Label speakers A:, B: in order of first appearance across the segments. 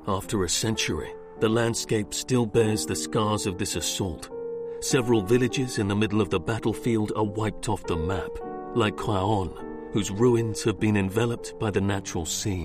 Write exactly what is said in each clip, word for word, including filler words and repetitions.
A: After a century, the landscape still bears the scars of this assault. Several villages in the middle of the battlefield are wiped off the map, like Craonne, whose ruins have been enveloped by the natural scene.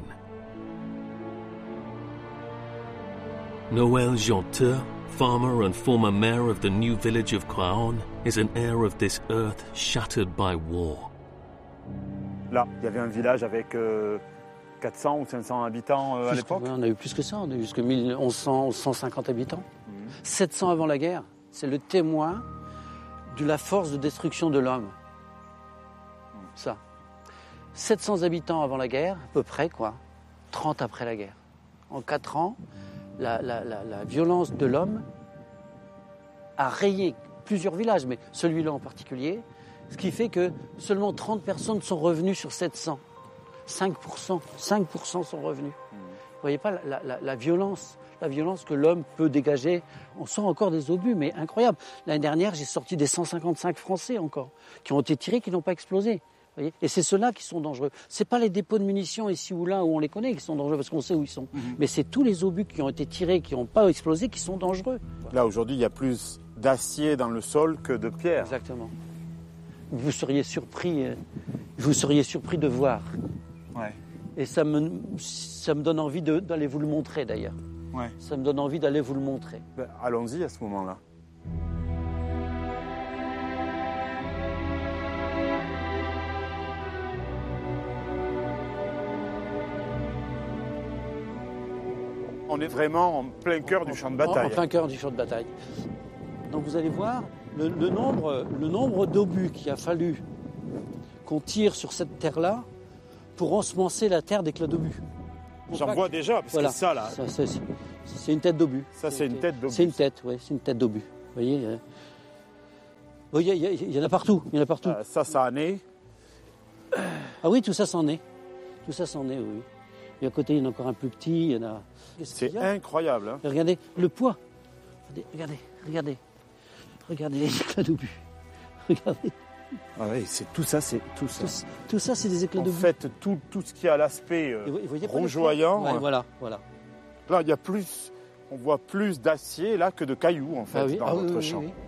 A: Noël Jeanteur, farmer and former mayor of the new village of Craonne, is an heir of this earth shattered by war.
B: Là, il y avait un village avec euh, quatre cents ou cinq cents habitants euh, à l'époque.
C: Ouais, on a eu plus que ça, on a eu jusqu'à mille cent, cent cinquante habitants. Mmh. sept cents avant la guerre, c'est le témoin de la force de destruction de l'homme. Mmh. Ça. sept cents habitants avant la guerre, à peu près, quoi. trente après la guerre. En quatre ans, la, la, la, la violence de l'homme a rayé plusieurs villages, mais celui-là en particulier, ce qui fait que seulement trente personnes sont revenues sur sept cents. cinq pour cent, cinq pour cent sont revenus. Mmh. Vous voyez pas la, la, la violence, la violence que l'homme peut dégager. On sort encore des obus, mais incroyable. L'année dernière, j'ai sorti des cent cinquante-cinq Français encore, qui ont été tirés, qui n'ont pas explosé. Vous voyez, et c'est ceux-là qui sont dangereux. C'est pas les dépôts de munitions ici ou là où on les connaît qui sont dangereux parce qu'on sait où ils sont. Mmh. Mais c'est tous les obus qui ont été tirés, qui n'ont pas explosé, qui sont dangereux.
B: Là, aujourd'hui, il y a plus d'acier dans le sol que de pierre.
C: Exactement. Vous seriez surpris, vous seriez surpris de voir.
B: Ouais.
C: Et ça me, ça me donne envie de, d'aller vous le montrer d'ailleurs.
B: Ouais.
C: Ça me donne envie d'aller vous le montrer.
B: Ben, allons-y à ce moment-là. On est vraiment en plein cœur du champ de bataille.
C: En, en plein cœur du champ de bataille. Donc vous allez voir le, le, nombre, le nombre d'obus qu'il a fallu qu'on tire sur cette terre-là pour ensemencer la terre d'éclats d'obus.
B: J'en vois déjà, parce voilà. que ça là...
C: Ça, c'est, c'est une tête d'obus.
B: Ça c'est une tête d'obus.
C: C'est une tête, oui, c'est une tête d'obus. Vous voyez, euh... il y, y, y, y en a partout, il y en a partout.
B: Euh, ça, ça en est.
C: Ah oui, tout ça c'en est. Tout ça c'en est, oui. Et à côté, il y en a encore un plus petit, il y en a...
B: C'est incroyable. Hein.
C: Regardez le poids. Regardez, regardez. Regardez les éclats d'obus. Regardez.
B: Ah oui, c'est tout ça, c'est tout ça.
C: Tout, tout ça, c'est des éclats d'obus.
B: En fait, tout, tout ce qui a l'aspect euh, rougeoyant.
C: Ouais, voilà, voilà.
B: Là, il y a plus, on voit plus d'acier là que de cailloux en fait
C: ah oui,
B: dans
C: ah
B: notre
C: oui,
B: champ.
C: Oui, oui.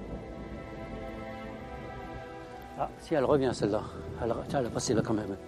C: Ah, si elle revient celle-là. Elle, tiens, elle a passé là quand même.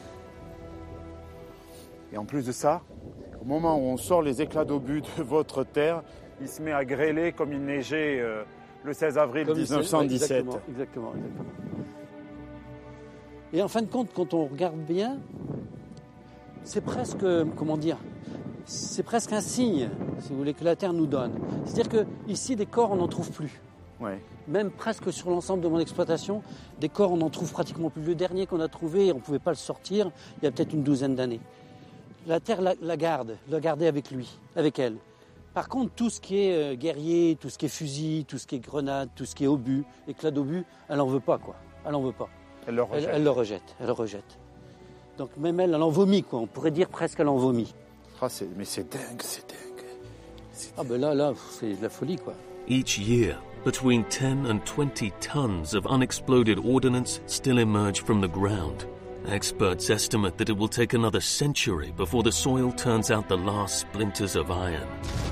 B: Et en plus de ça, au moment où on sort les éclats d'obus de votre terre, il se met à grêler comme il neigeait euh, le seize avril comme dix-neuf cent dix-sept.
C: Exactement, exactement, exactement. Et en fin de compte, quand on regarde bien, c'est presque, comment dire, c'est presque un signe, si vous voulez, que la Terre nous donne. C'est-à-dire qu'ici, des corps, on n'en trouve plus.
B: Ouais.
C: Même presque sur l'ensemble de mon exploitation, des corps, on n'en trouve pratiquement plus. Le dernier qu'on a trouvé, on ne pouvait pas le sortir, il y a peut-être une douzaine d'années. La Terre la, la garde, la gardait avec lui, avec elle. Par contre, tout ce qui est euh, guerrier, tout ce qui est fusil, tout ce qui est grenade, tout ce qui est obus, éclat d'obus, elle n'en veut pas, quoi. Elle n'en veut pas.
B: Elle le rejette.
C: Elle, elle le rejette, elle le rejette. Donc même elle, elle en vomit, quoi. On pourrait dire presque qu'elle en vomit.
B: Ah, c'est, mais c'est dingue, c'est dingue.
C: C'est ah ben là, là, c'est de la folie, quoi.
A: Each year, between ten and twenty tons of unexploded ordnance still emerge from the ground. Experts estimate that it will take another century before the soil turns out the last splinters of iron.